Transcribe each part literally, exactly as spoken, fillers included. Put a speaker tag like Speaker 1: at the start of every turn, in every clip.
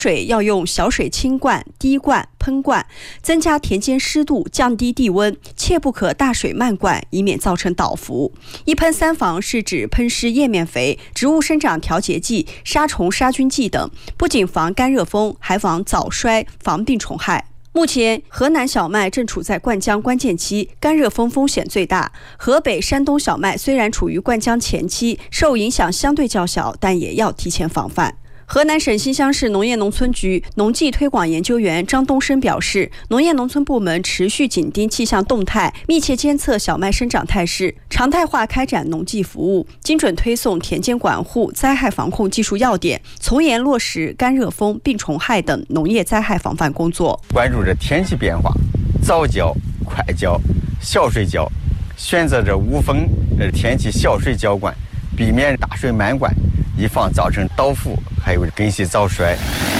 Speaker 1: 水要用小水轻灌、滴灌、喷灌，增加田间湿度，降低地温，切不可大水漫灌，以免造成倒伏。一喷三防是指喷施叶面肥、植物生长调节剂、杀虫杀菌剂等，不仅防干热风，还防早衰、防病虫害。目前，河南小麦正处在灌浆关键期，干热风风险最大。河北、山东小麦虽然处于灌浆前期，受影响相对较小，但也要提前防范。河南省新乡市农业农村局农技推广研究员张东升表示，农业农村部门持续紧盯气象动态，密切监测小麦生长态势，常态化开展农技服务，精准推送田间管护、灾害防控技术要点，从严落实干热风、病虫害等农业灾害防范工作。
Speaker 2: 关注着天气变化，早浇、快浇、小水浇，选择着无风天气小水浇灌，避免大水漫灌，以防造成倒伏，还有根系早衰。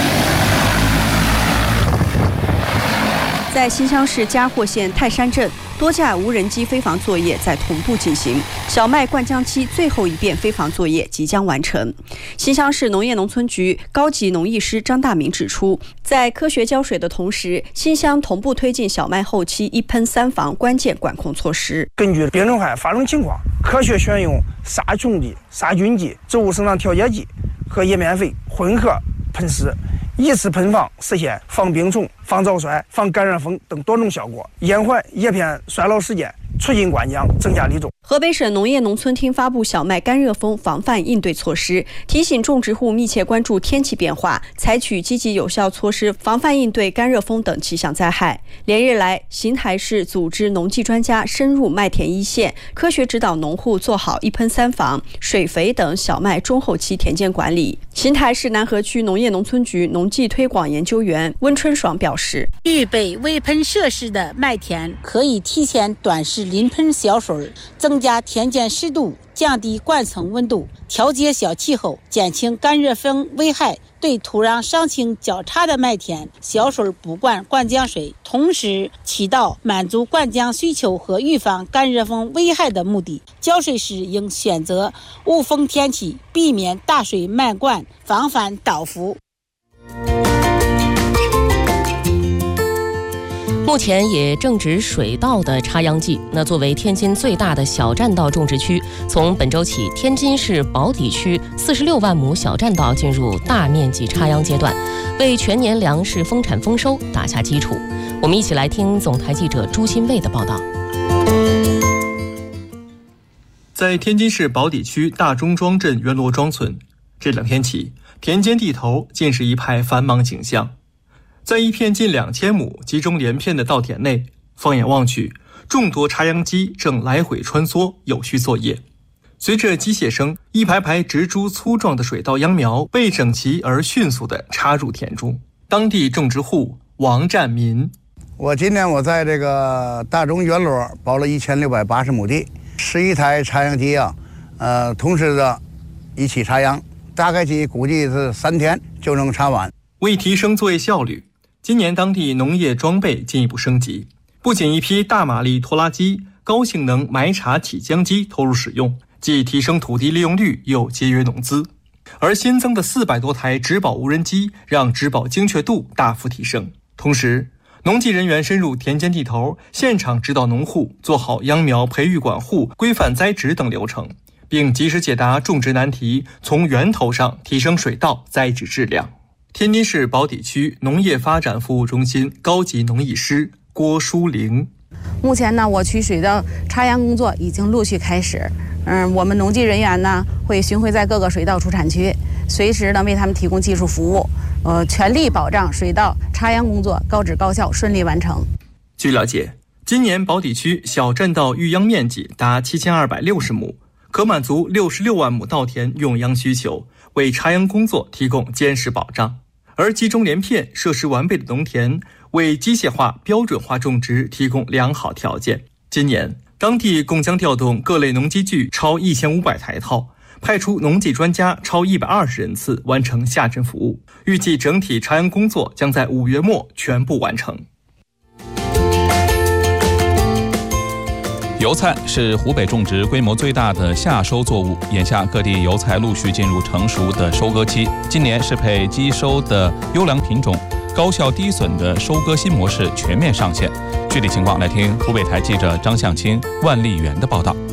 Speaker 1: 在新乡市嘉霍县泰山镇，多架无人机飞防作业在同步进行，小麦灌浆期最后一遍飞防作业即将完成。新乡市农业农村局高级农艺师张大明指出，在科学浇水的同时，新乡同步推进小麦后期一喷三防关键管控措施。
Speaker 3: 根据病虫害发生情况，科学选用杀虫剂、杀菌剂、植物生长调节剂和叶面肥混合喷施，一次喷防实现防病虫、防早衰、防干热风等多种效果，延缓叶片衰老时间，促进灌浆，增加粒种。
Speaker 1: 河北省农业农村厅发布小麦干热风防范应对措施，提醒种植户密切关注天气变化，采取积极有效措施，防范应对干热风等气象灾害。连日来，邢台市组织农技专家深入麦田一线，科学指导农户做好一喷三防、水肥等小麦中后期田间管理。邢台市南河区农业农村局农技推广研究员温春爽表示，
Speaker 4: 预备微喷设施的麦田可以提前短时淋喷小水，增加田间湿度，降低灌层温度，调节小气候，减轻干热风危害。对土壤伤情较差的麦田，小水补灌灌浆水，同时起到满足灌浆需求和预防干热风危害的目的。浇水时应选择无风天气，避免大水漫灌，防范倒伏。
Speaker 5: 目前也正值水稻的插秧季，那作为天津最大的小栈道种植区，从本周起，天津市宝坻区四十六万亩小栈道进入大面积插秧阶段，为全年粮食丰产丰收打下基础。我们一起来听总台记者朱新卫的报道。
Speaker 6: 在天津市宝坻区大中庄镇元罗庄村，这两天起，田间地头尽是一派繁忙景象。在一片近两千亩集中连片的稻田内，放眼望去，众多插秧机正来回穿梭，有序作业。随着机械声，一排排植株粗壮的水稻秧苗被整齐而迅速地插入田中。当地种植户王占民，
Speaker 7: 我今年我在这个大中元罗包了一千六百八十亩地，十一台插秧机啊，呃，同时的一起插秧，大概计估计是三天就能插完。
Speaker 6: 为提升作业效率，今年当地农业装备进一步升级，不仅一批大马力拖拉机、高性能埋茬起浆机投入使用，既提升土地利用率，又节约农资。而新增的四百多台植保无人机，让植保精确度大幅提升。同时，农技人员深入田间地头，现场指导农户做好秧苗培育管护、规范栽植等流程，并及时解答种植难题，从源头上提升水稻栽植质量。天津市宝坻区农业发展服务中心高级农艺师郭淑玲，
Speaker 8: 目前呢，我区水稻插秧工作已经陆续开始。嗯，我们农技人员呢会巡回在各个水稻出产区，随时呢为他们提供技术服务，呃，全力保障水稻插秧工作高质高效顺利完成。
Speaker 6: 据了解，今年宝坻区小栈道育秧面积达七千二百六十亩，可满足六十六万亩稻田用秧需求，为插秧工作提供坚实保障。而集中连片、设施完备的农田，为机械化、标准化种植提供良好条件。今年，当地共将调动各类农机具超一千五百台套，派出农技专家超一百二十人次完成下镇服务。预计整体插秧工作将在五月末全部完成。
Speaker 9: 油菜是湖北种植规模最大的夏收作物，眼下各地油菜陆续进入成熟的收割期。今年适配机收的优良品种、高效低损的收割新模式全面上线。具体情况来听湖北台记者张向清、万丽媛的报道。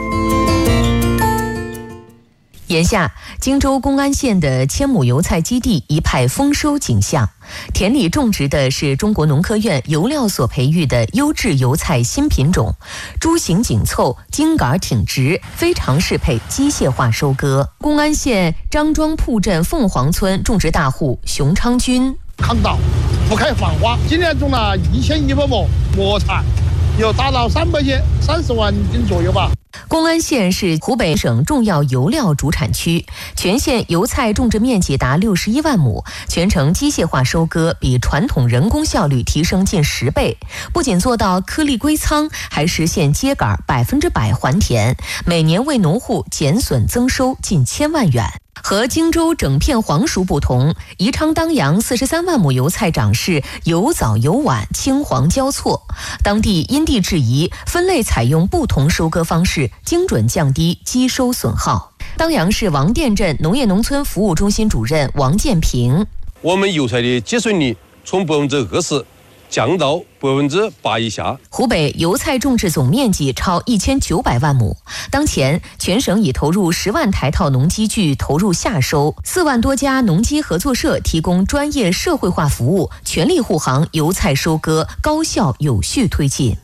Speaker 10: 眼下，荆州公安县的千亩油菜基地一派丰收景象，田里种植的是中国农科院油料所培育的优质油菜新品种，株形紧凑，茎杆挺直，非常适配机械化收割。公安县张庄铺镇凤凰村种植大户熊昌军，
Speaker 11: 抗倒，不开放花，今年种了一千一百亩蘑菜，有达到三百斤，三十万斤左右吧。
Speaker 10: 公安县是湖北省重要油料主产区，全县油菜种植面积达六十一万亩，全程机械化收割，比传统人工效率提升近十倍。不仅做到颗粒归仓，还实现秸秆百分之百还田，每年为农户减损增收近千万元。和荆州整片黄熟不同，宜昌当阳四十三万亩油菜长势由早由晚，青黄交错。当地因地制宜，分类采用不同收割方式，精准降低机收损耗。当阳市王店镇农业农村服务中心主任王建平：
Speaker 12: 我们油菜的结损率从百分之二十降到百分之八以下。
Speaker 10: 湖北油菜种植总面积超一千九百万亩，当前全省已投入十万台套农机具投入夏收，四万多家农机合作社提供专业社会化服务，全力护航油菜收割高效有序推进。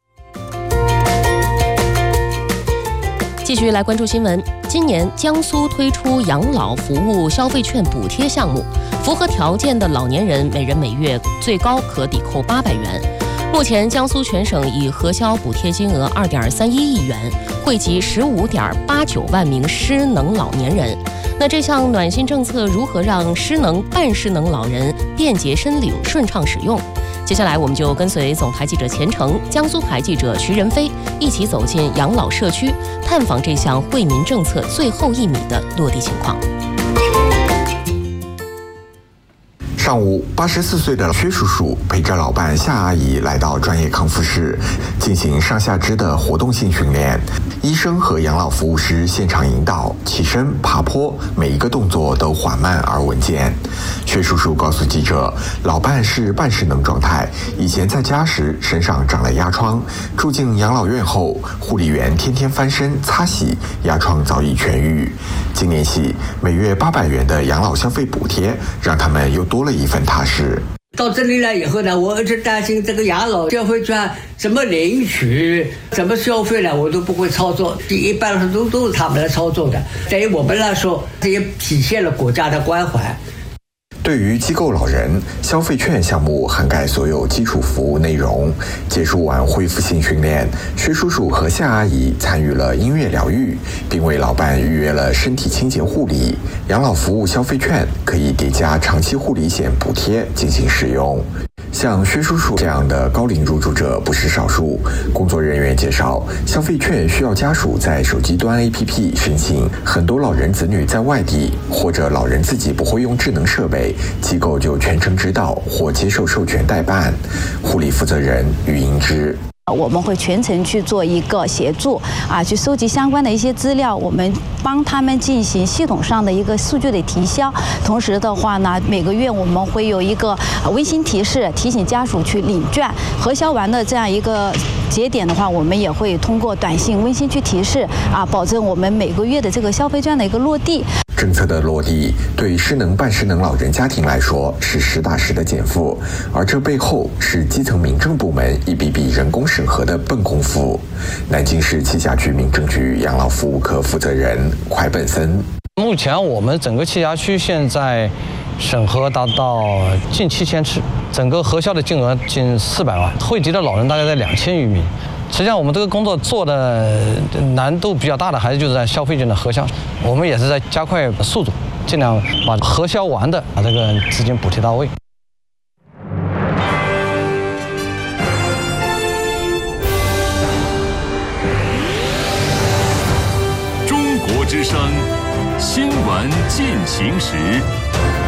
Speaker 5: 继续来关注新闻。今年江苏推出养老服务消费券补贴项目，符合条件的老年人每人每月最高可抵扣八百元。目前江苏全省已核销补贴金额二点三一亿元，惠及十五点八九万名失能老年人。那这项暖心政策如何让失能、半失能老人便捷申领、顺畅使用？接下来我们就跟随总台记者钱程、江苏台记者徐仁飞一起走进养老社区，探访这项惠民政策最后一米的落地情况。
Speaker 13: 上午，八十四岁的薛叔叔陪着老伴夏阿姨来到专业康复室，进行上下肢的活动性训练。医生和养老服务师现场引导起身、爬坡，每一个动作都缓慢而稳健。薛叔叔告诉记者，老伴是半失能状态，以前在家时身上长了压疮，住进养老院后，护理员天天翻身擦洗，压疮早已痊愈。今年起，每月八百元的养老消费补贴，让他们又多了一份踏实。
Speaker 14: 到这里来以后呢，我一直担心这个养老消费券怎么领取、怎么消费呢，我都不会操作。一般来说都都是他们来操作的。对于我们来说，这也体现了国家的关怀。
Speaker 13: 对于机构老人，消费券项目涵盖所有基础服务内容。结束完恢复性训练，薛叔叔和夏阿姨参与了音乐疗愈，并为老伴预约了身体清洁护理。养老服务消费券可以叠加长期护理险补贴进行使用。像薛叔叔这样的高龄入住者不是少数。工作人员介绍，消费券需要家属在手机端 A P P 申请，很多老人子女在外地，或者老人自己不会用智能设备，机构就全程指导或接受授权代办。护理负责人于英之。
Speaker 15: 我们会全程去做一个协助啊，去收集相关的一些资料，我们帮他们进行系统上的一个数据的提交。同时的话呢，每个月我们会有一个温馨提示，提醒家属去领券。核销完的这样一个节点的话，我们也会通过短信温馨去提示啊，保证我们每个月的这个消费券的一个落地。
Speaker 13: 政策的落地对失能半失能老人家庭来说是实打实的减负，而这背后是基层民政部门一笔笔人工审核的笨功夫。南京市栖霞区民政局养老服务科负责人蒯本森：
Speaker 16: 目前我们整个栖霞区现在审核达到近七千次，整个核销的金额近四百万，惠及的老人大概在两千余名。实际上，我们这个工作做的难度比较大的，还是就是在消费券的核销，我们也是在加快速度，尽量把核销完的把这个资金补贴到位。
Speaker 17: 中国之声，新闻进行时。